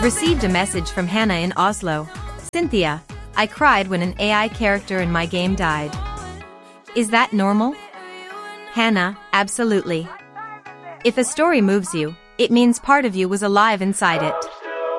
Received a message from Hannah in Oslo. Cynthia, I cried when an AI character in my game died. Is that normal? Hannah, absolutely. If a story moves you, it means part of you was alive inside it.